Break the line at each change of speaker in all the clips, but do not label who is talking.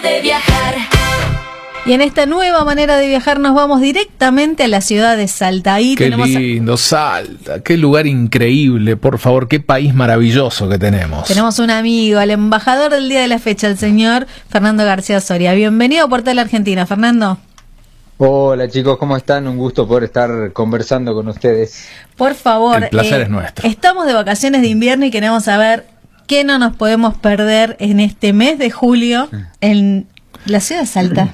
de viajar.
Y en esta nueva manera de viajar nos vamos directamente a la ciudad de Salta. Ahí
qué lindo, Salta, qué lugar increíble, por favor, qué país maravilloso que tenemos.
Tenemos un amigo, al embajador del día de la fecha, el señor Fernando García Soria. Bienvenido a Portal Argentina, Fernando.
Hola chicos, ¿cómo están? Un gusto poder estar conversando con ustedes.
Por favor,
el placer es nuestro.
Estamos de vacaciones de invierno y queremos saber qué no nos podemos perder en este mes de julio en la ciudad de Salta.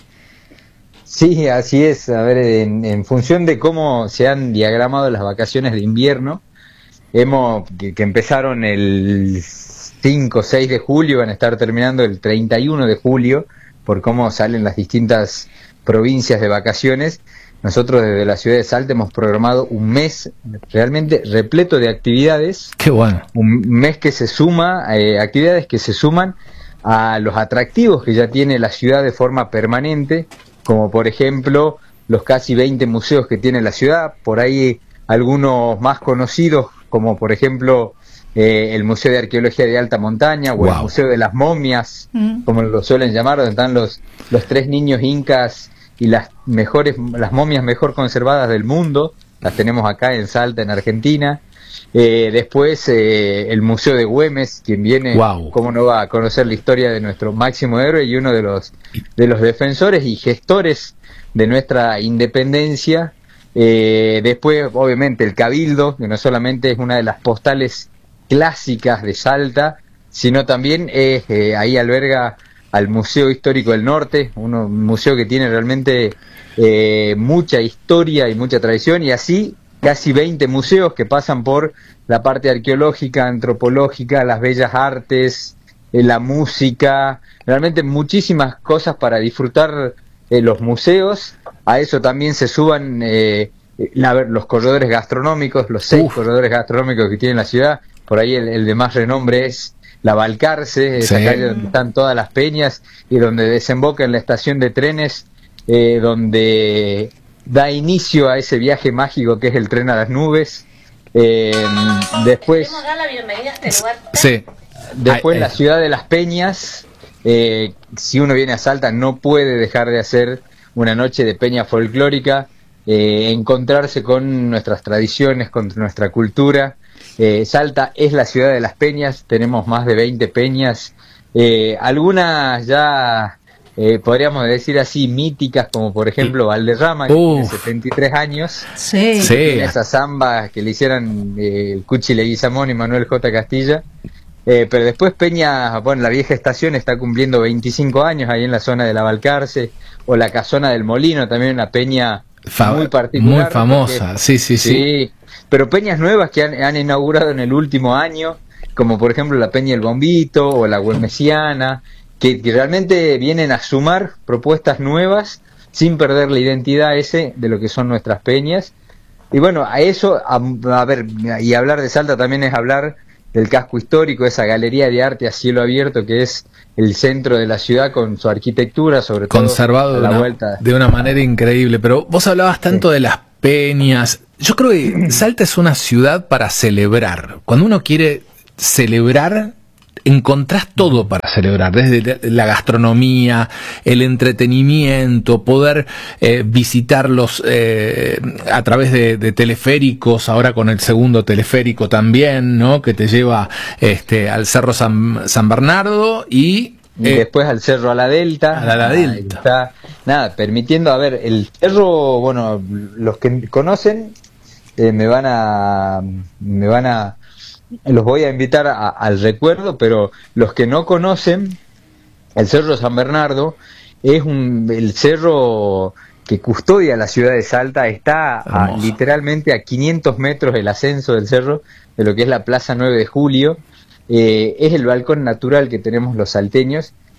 Sí, así es. A ver, en función de cómo se han diagramado las vacaciones de invierno, que empezaron el 5 o 6 de julio, van a estar terminando el 31 de julio, por cómo salen las distintas provincias de vacaciones. Nosotros desde la ciudad de Salta hemos programado un mes realmente repleto de actividades.
Qué bueno.
Un mes que se suma, actividades que se suman a los atractivos que ya tiene la ciudad de forma permanente, como por ejemplo los casi 20 museos que tiene la ciudad, por ahí algunos más conocidos, como por ejemplo el Museo de Arqueología de Alta Montaña, o el Museo de las Momias, como lo suelen llamar, donde están los 3 niños incas y las momias mejor conservadas del mundo. Las tenemos acá en Salta, en Argentina. Después el Museo de Güemes, quien viene, cómo no va a conocer la historia de nuestro máximo héroe y uno de los defensores y gestores de nuestra independencia. Después, obviamente, el Cabildo, que no solamente es una de las postales clásicas de Salta, sino también ahí alberga al Museo Histórico del Norte, un museo que tiene realmente mucha historia y mucha tradición, y así casi 20 museos que pasan por la parte arqueológica, antropológica, las bellas artes, la música, realmente muchísimas cosas para disfrutar los museos. A eso también se suban los corredores gastronómicos, los 6 corredores gastronómicos que tiene la ciudad. Por ahí el de más renombre es la Balcarce, esa calle donde están todas las peñas y donde desemboca en la estación de trenes, donde da inicio a ese viaje mágico que es el tren a las nubes. Después,
¿Queremos dar la bienvenida a este lugar?
Sí.
Después la ciudad de las peñas. Si uno viene a Salta no puede dejar de hacer una noche de peña folclórica, encontrarse con nuestras tradiciones, con nuestra cultura. Salta es la ciudad de las peñas, tenemos más de 20 peñas, algunas ya podríamos decir así míticas, como por ejemplo Valderrama, que tiene 73 años, tiene esa samba que le hicieron el Cuchi Leguizamón y Manuel J. Castilla. Pero después Peña, bueno, la vieja estación está cumpliendo 25 años ahí en la zona de la Balcarce, o la Casona del Molino, también una peña muy particular,
muy famosa,
porque,
sí.
Pero peñas nuevas que han inaugurado en el último año, como por ejemplo la Peña El Bombito o la Güemesiana, que realmente vienen a sumar propuestas nuevas sin perder la identidad de lo que son nuestras peñas. Y bueno, a eso, a ver, y hablar de Salta también es hablar del casco histórico, esa galería de arte a cielo abierto que es el centro de la ciudad con su arquitectura, sobre todo
conservado de una manera increíble. Pero vos hablabas tanto de las peñas. Yo creo que Salta es una ciudad para celebrar. Cuando uno quiere celebrar, encontrás todo para celebrar, desde la gastronomía, el entretenimiento, poder visitarlos a través de teleféricos, ahora con el segundo teleférico también, ¿no? Que te lleva al Cerro San Bernardo y
después al Cerro a la Delta. Está, permitiendo, a ver, el cerro, bueno, los que conocen los voy a invitar al recuerdo, pero los que no conocen, el Cerro San Bernardo es el cerro que custodia la ciudad de Salta. Está literalmente a 500 metros el ascenso del cerro, de lo que es la Plaza 9 de Julio. Es el balcón natural que tenemos los salteños,